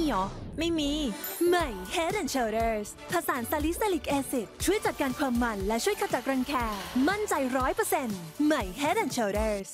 หรอไม่มีใหม่ Head and Shoulders ผสานซาลิซิลิกแอซิดช่วยจัดการความมันและช่วยขจัดรังแคมั่นใจ 100% ใหม่ Head and Shoulders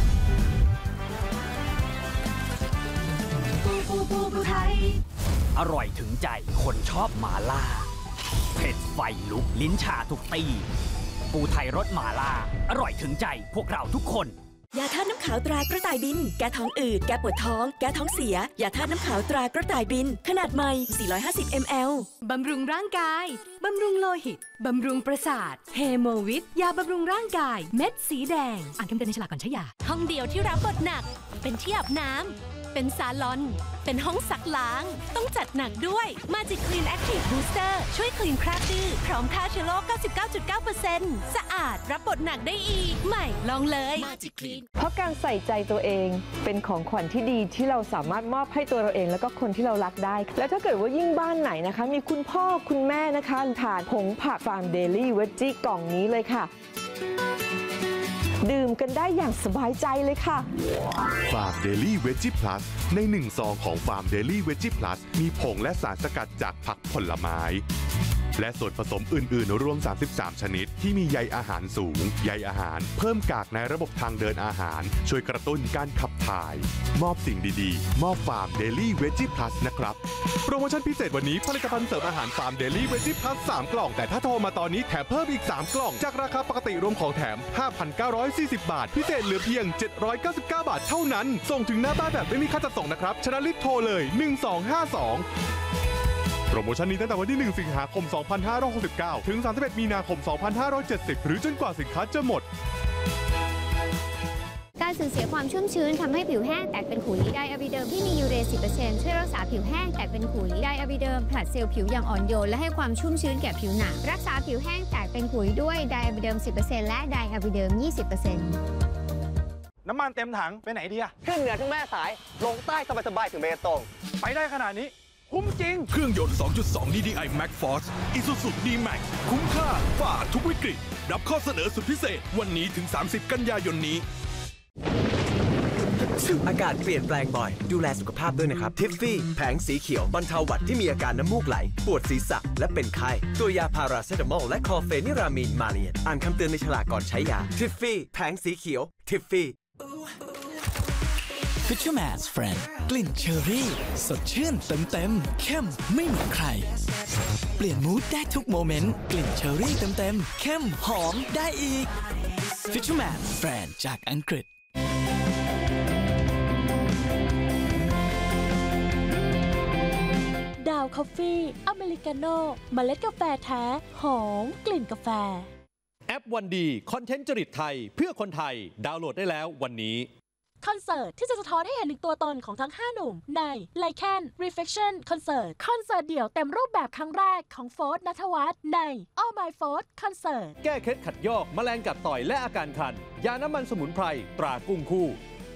ปูไทยอร่อยถึงใจคนชอบหม่าล่าเผ็ดไฟลุกลิ้นชาทุกตีปูไทยรสหม่าล่าอร่อยถึงใจพวกเราทุกคนยาธาตุน้ำขาวตรากระต่ายบินแก้ท้องอืดแก้ปวดท้องแก้ท้องเสียยาธาตุน้ำขาวตรากระต่ายบินขนาดใหม่450 ml บำรุงร่างกายบำรุงโลหิตบำรุงประสาทเฮโมวิทยาบำรุงร่างกายเม็ดสีแดงอ่านคำเตือนในฉลากก่อนใช้ยาห้องเดียวที่รับบทหนักเป็นที่อาบน้ำเป็นซาลอนเป็นห้องซักล้างต้องจัดหนักด้วย Magic Clean Active Booster ช่วยคลีนคราบดื้อพร้อมฆ่าเชื้อโรค 99.9% สะอาดรับบทหนักได้อีกใหม่ลองเลย Magic Clean เพราะการใส่ใจตัวเองเป็นของขวัญที่ดีที่เราสามารถมอบให้ตัวเราเองแล้วก็คนที่เรารักได้และถ้าเกิดว่ายิ่งบ้านไหนนะคะมีคุณพ่อคุณแม่นะคะทานผงผักฟาร์มเดลี่เวจจี้กล่องนี้เลยค่ะดื่มกันได้อย่างสบายใจเลยค่ะฟาร์มเดลี่เวจจี้พลัสใน1 ซองของฟาร์มเดลี่เวจจี้พลัสมีผงและสารสกัดจากผักผลไม้และส่วนผสมอื่นๆรวม33ชนิดที่มีใยอาหารสูงใยอาหารเพิ่มกากในระบบทางเดินอาหารช่วยกระตุ้นการขับถ่ายมอบสิ่งดีๆมอบฟาร์มเดลี่เวจจี้พลัสนะครับโปรโมชั่นพิเศษวันนี้ผลิตภัณฑ์เสริมอาหารฟาร์มเดลี่เวจจี้พลัส3กล่องแต่ถ้าโทรมาตอนนี้แถมเพิ่มอีก3กล่องจากราคาปกติรวมของแถม 5,940 บาทพิเศษเหลือเพียง799 บาทเท่านั้นส่งถึงหน้าบ้านแบบไม่มีค่าจัดส่งนะครับฉะนั้นรีบโทรเลย1252โปรโมชั่นนี้ตั้งแต่วันที่1 สิงหาคม 2569 ถึง 31 มีนาคม 2570 หรือจนกว่าสินค้าจะหมดการสูญเสียความชุ่มชื้นทำให้ผิวแห้งแตกเป็นขุยไดอะบิเดิมที่มียูเร 10% ช่วยรักษาผิวแห้งแตกเป็นขุยไดอะบิเดิมผลัดเซลล์ผิวอย่างอ่อนโยนและให้ความชุ่มชื้นแก่ผิวหนังรักษาผิวแห้งแตกเป็นขุยด้วยไดอะบิเดิม 10% และไดอะบิเดิม 20% น้ำมันเต็มถังไปไหนดีอะขึ้นเหนือถึงแม่สายลงใต้สบายๆถึงเบตงไปได้ขนาดนี้คุ้มจริงเครื่องยนต์ 2.2 DDI Max Force Isuzu D-Max คุ้มค่าฝ่าทุกวิกฤตรับข้อเสนอสุดพิเศษวันนี้ถึง30 กันยายนนี้อากาศเปลี่ยนแปลงบ่อยดูแลสุขภาพด้วยนะครับทิฟฟี่แผงสีเขียวบรรเทาหวัดที่มีอาการน้ำมูกไหลปวดศีรษะและเป็นไข้ตัวยาพาราเซตามอลและคลอเฟนิรามีนมาเลียนอ่านคำเตือนในฉลากก่อนใช้ยาทิฟฟี่แผงสีเขียวทิฟฟี่ Fisherman's Friend กลิ่นเชอร์รี่สดชื่นเต็มเข้มไม่เหมือนใครเปลี่ยนมูดได้ทุกโมเมนต์กลิ่นเชอร์รี่เต็มเข้มหอมได้อีก Fisherman's Friend จากอังกฤษดาวคอฟฟี่อเมริกาโน่เมล็ดกาแฟแท้หอมกลิ่นกาแฟแอปวันดีคอนเทนต์จริตไทยเพื่อคนไทยดาวน์โหลดได้แล้ววันนี้คอนเสิร์ตที่จะสะท้อนให้เห็นถึงตัวตนของทั้ง5หนุ่มใน Lycan Reflection คอนเสิร์ตเดี่ยวเต็มรูปแบบครั้งแรกของโฟร์ธ ณัฐวัฒน์ใน All My Fourth คอนเสิร์ตแก้เคล็ดขัดยอกแมลงกัดต่อยและอาการคันยาน้ำมันสมุนไพรตรากุ้งคู่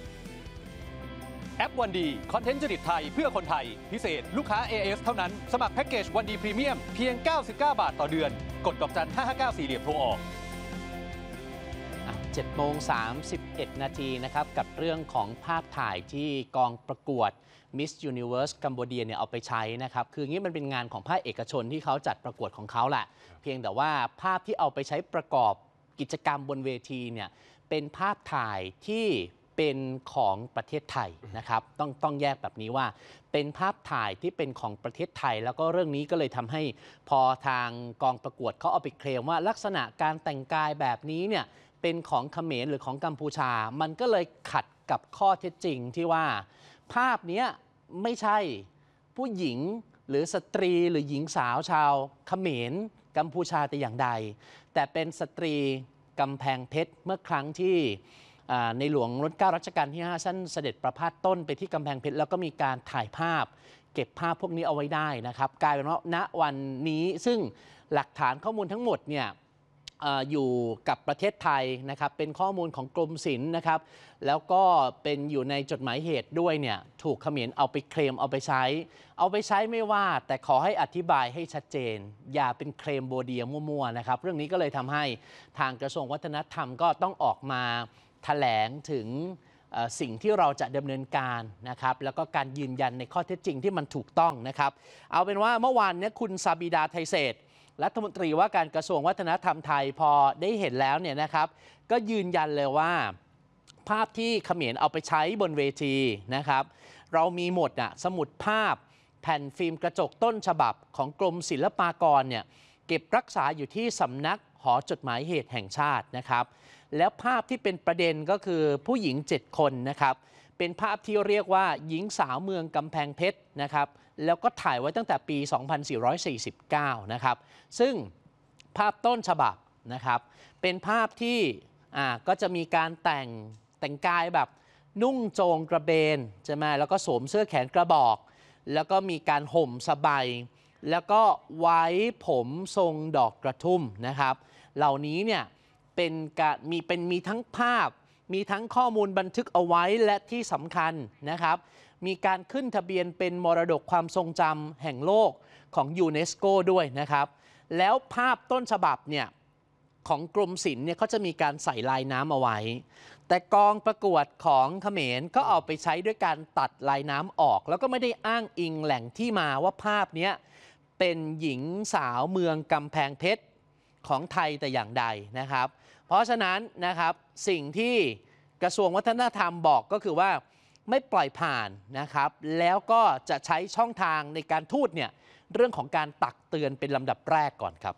แอปวันดีคอนเทนต์จริตไทยเพื่อคนไทยพิเศษลูกค้า AS เท่านั้นสมัครแพ็กเกจวันดีพรีเมียมเพียง99 บาทต่อเดือนกดดอกจัน559 4เหลี่ยมโทรออก 7:31 นาทีนะครับกับเรื่องของภาพถ่ายที่กองประกวด Miss Universe กัมพูชาเนี่ยเอาไปใช้นะครับคืองี้มันเป็นงานของภาคเอกชนที่เขาจัดประกวดของเขาแหละเพียงแต่ว่าภาพที่เอาไปใช้ประกอบกิจกรรมบนเวทีเนี่ยเป็นภาพถ่ายที่เป็นของประเทศไทยนะครับต้องแยกแบบนี้ว่าเป็นภาพถ่ายที่เป็นของประเทศไทยแล้วก็เรื่องนี้ก็เลยทำให้พอทางกองประกวดเขาเอาไปเคลมว่าลักษณะการแต่งกายแบบนี้เนี่ยเป็นของเขมรหรือของกัมพูชามันก็เลยขัดกับข้อเท็จจริงที่ว่าภาพนี้ไม่ใช่ผู้หญิงหรือสตรีหรือหญิงสาวชาวเขมรกัมพูชาแต่อย่างใดแต่เป็นสตรีกำแพงเพชรเมื่อครั้งที่ในหลวงรัชกาลรัชกาลที่5ท่านเสด็จประพาสต้นไปที่กำแพงเพชรแล้วก็มีการถ่ายภาพเก็บภาพพวกนี้เอาไว้ได้นะครับกลายเป็นว่าณวันนี้ซึ่งหลักฐานข้อมูลทั้งหมดเนี่ยอยู่กับประเทศไทยนะครับเป็นข้อมูลของกรมศิลป์นะครับแล้วก็เป็นอยู่ในจดหมายเหตุด้วยเนี่ยถูกเขมรเอาไปเคลมเอาไปใช้ไม่ว่าแต่ขอให้อธิบายให้ชัดเจนอย่าเป็นเคลมโบเดียมั่วๆนะครับเรื่องนี้ก็เลยทำให้ทางกระทรวงวัฒนธรรมก็ต้องออกมาแถลงถึงสิ่งที่เราจะดำเนินการนะครับแล้วก็การยืนยันในข้อเท็จจริงที่มันถูกต้องนะครับเอาเป็นว่าเมื่อวานนี้คุณซาบิดาไทยเศรษฐ์รัฐมนตรีว่าการกระทรวงวัฒนธรรมไทยพอได้เห็นแล้วเนี่ยนะครับก็ยืนยันเลยว่าภาพที่เขมรเอาไปใช้บนเวทีนะครับเรามีหมดสมุดภาพแผ่นฟิล์มกระจกต้นฉบับของกรมศิลปากรเนี่ยเก็บรักษาอยู่ที่สำนักหอจดหมายเหตุแห่งชาตินะครับแล้วภาพที่เป็นประเด็นก็คือผู้หญิง7คนนะครับเป็นภาพที่เรียกว่าหญิงสาวเมืองกำแพงเพชรนะครับแล้วก็ถ่ายไว้ตั้งแต่ปี 2449 นะครับซึ่งภาพต้นฉบับนะครับเป็นภาพที่ก็จะมีการแต่งกายแบบนุ่งโจงกระเบนใช่ไหมแล้วก็สวมเสื้อแขนกระบอกแล้วก็มีการห่มสบายแล้วก็ไว้ผมทรงดอกกระทุ่มนะครับเหล่านี้เนี่ยมีทั้งภาพมีทั้งข้อมูลบันทึกเอาไว้และที่สำคัญนะครับมีการขึ้นทะเบียนเป็นมรดกความทรงจำแห่งโลกของยูเนสโกด้วยนะครับแล้วภาพต้นฉบับเนี่ยของกรมศิลป์เนี่ยเขาจะมีการใส่ลายน้ำเอาไว้แต่กองประกวดของเขมรก็เอาไปใช้ด้วยการตัดลายน้ำออกแล้วก็ไม่ได้อ้างอิงแหล่งที่มาว่าภาพนี้เป็นหญิงสาวเมืองกำแพงเพชรของไทยแต่อย่างใดนะครับเพราะฉะนั้นนะครับสิ่งที่กระทรวงวัฒนธรรมบอกก็คือว่าไม่ปล่อยผ่านนะครับแล้วก็จะใช้ช่องทางในการทูตเนี่ยเรื่องของการตักเตือนเป็นลำดับแรกก่อนครับ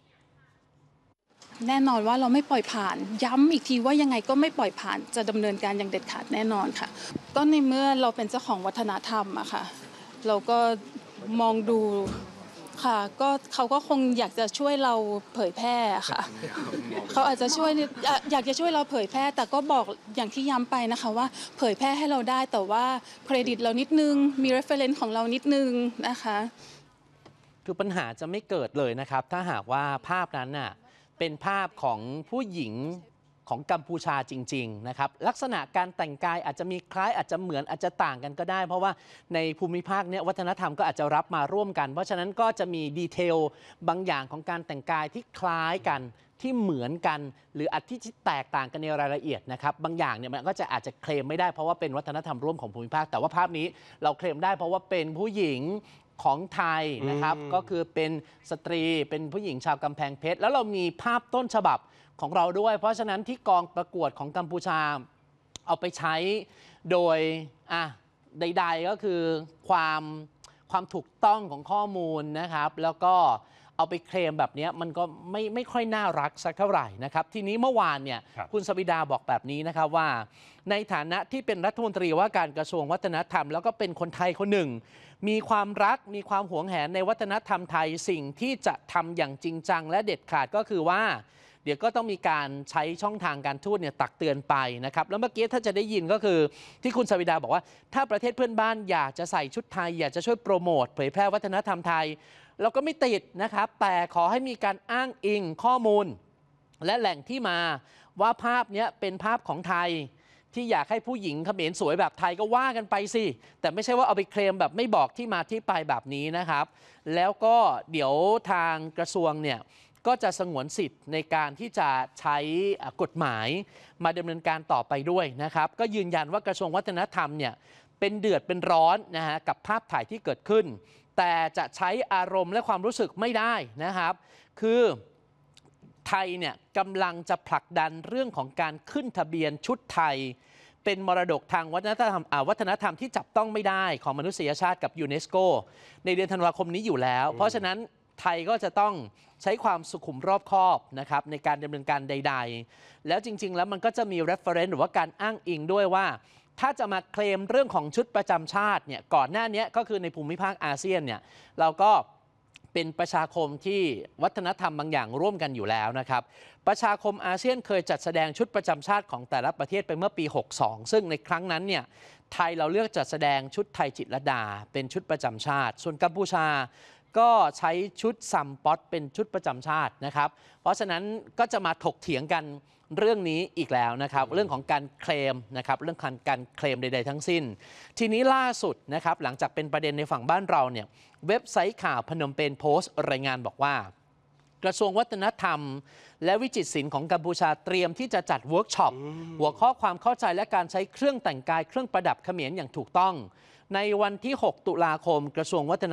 แน่นอนว่าเราไม่ปล่อยผ่านย้ำอีกทีว่ายังไงก็ไม่ปล่อยผ่านจะดำเนินการอย่างเด็ดขาดแน่นอนค่ะก็ในเมื่อเราเป็นเจ้าของวัฒนธรรมอะค่ะเราก็มองดูค่ะก็เขาก็คงอยากจะช่วยเราเผยแพร่ค่ะเขาอาจจะช่วยอยากจะช่วยเราเผยแพร่แต่ก็บอกอย่างที่ย้ำไปนะคะว่าเผยแพร่ให้เราได้แต่ว่าเครดิตเรานิดนึงมี reference ของเรานิดนึงนะคะคือปัญหาจะไม่เกิดเลยนะครับถ้าหากว่าภาพนั้นน่ะเป็นภาพของผู้หญิงของกัมพูชาจริงๆนะครับลักษณะการแต่งกายอาจจะมีคล้ายอาจจะเหมือนอาจจะต่างกันก็ได้เพราะว่าในภูมิภาคนี้วัฒนธรรมก็อาจจะรับมาร่วมกันเพราะฉะนั้นก็จะมีดีเทลบางอย่างของการแต่งกายที่คล้ายกันที่เหมือนกันหรืออาจที่แตกต่างกันในรายละเอียดนะครับบางอย่างเนี่ยมันก็จะอาจจะเคลมไม่ได้เพราะว่าเป็นวัฒนธรรมร่วมของภูมิภาคแต่ว่าภาพนี้เราเคลมได้เพราะว่าเป็นผู้หญิงของไทยนะครับก็คือเป็นสตรีเป็นผู้หญิงชาวกำแพงเพชรแล้วเรามีภาพต้นฉบับของเราด้วยเพราะฉะนั้นที่กองประกวดของกัมพูชาเอาไปใช้โดยใดๆก็คือความถูกต้องของข้อมูลนะครับแล้วก็เอาไปเคลมแบบนี้มันก็ไม่ค่อยน่ารักสักเท่าไหร่นะครับทีนี้เมื่อวานเนี่ยคุณสบิดาบอกแบบนี้นะครับว่าในฐานะที่เป็นรัฐมนตรีว่าการกระทรวงวัฒนธรรมแล้วก็เป็นคนไทยคนหนึ่งมีความรักมีความหวงแหนในวัฒนธรรมไทยสิ่งที่จะทำอย่างจริงจังและเด็ดขาดก็คือว่าเดี๋ยวก็ต้องมีการใช้ช่องทางการทูตเนี่ยตักเตือนไปนะครับแล้วเมื่อกี้ถ้าจะได้ยินก็คือที่คุณสวิดาบอกว่าถ้าประเทศเพื่อนบ้านอยากจะใส่ชุดไทยอยากจะช่วยโปรโมทเผยแพร่วัฒนธรรมไทยเราก็ไม่ติดนะครับแต่ขอให้มีการอ้างอิงข้อมูลและแหล่งที่มาว่าภาพนี้เป็นภาพของไทยที่อยากให้ผู้หญิงเขมรสวยแบบไทยก็ว่ากันไปสิแต่ไม่ใช่ว่าเอาไปเคลมแบบไม่บอกที่มาที่ไปแบบนี้นะครับแล้วก็เดี๋ยวทางกระทรวงเนี่ยก็จะสงวนสิทธิ์ในการที่จะใช้กฎหมายมาดำเนินการต่อไปด้วยนะครับก็ยืนยันว่ากระทรวงวัฒนธรรมเนี่ยเป็นเดือดเป็นร้อนนะฮะกับภาพถ่ายที่เกิดขึ้นแต่จะใช้อารมณ์และความรู้สึกไม่ได้นะครับคือไทยเนี่ยกำลังจะผลักดันเรื่องของการขึ้นทะเบียนชุดไทยเป็นมรดกทางวัฒนธรรมที่จับต้องไม่ได้ของมนุษยชาติกับยูเนสโกในเดือนธันวาคมนี้อยู่แล้วเพราะฉะนั้นไทยก็จะต้องใช้ความสุขุมรอบคอบนะครับในการดำเนินการใดๆแล้วจริงๆแล้วมันก็จะมี reference หรือว่าการอ้างอิงด้วยว่าถ้าจะมาเคลมเรื่องของชุดประจำชาติเนี่ยก่อนหน้านี้ก็คือในภูมิภาคอาเซียนเนี่ยเราก็เป็นประชาคมที่วัฒนธรรมบางอย่างร่วมกันอยู่แล้วนะครับประชาคมอาเซียนเคยจัดแสดงชุดประจำชาติของแต่ละประเทศไปเมื่อปี 62ซึ่งในครั้งนั้นเนี่ยไทยเราเลือกจัดแสดงชุดไทยจิตรลดาเป็นชุดประจำชาติส่วนกัมพูชาก็ใช้ชุดซัมป๊อตเป็นชุดประจำชาตินะครับเพราะฉะนั้นก็จะมาถกเถียงกันเรื่องนี้อีกแล้วนะครับเรื่องของการเคลมนะครับเรื่องการเคลมใดๆทั้งสิ้นทีนี้ล่าสุดนะครับหลังจากเป็นประเด็นในฝั่งบ้านเราเนี่ยเว็บไซต์ข่าวพนมเปญโพสต์รายงานบอกว่ากระทรวงวัฒนธรรมและวิจิตรศิลป์ของกัมพูชาเตรียมที่จะจัดเวิร์กช็อปหัวข้อความเข้าใจและการใช้เครื่องแต่งกายเครื่องประดับเขมรอย่างถูกต้องในวันที่ 6 ตุลาคมกระทรวงวัฒน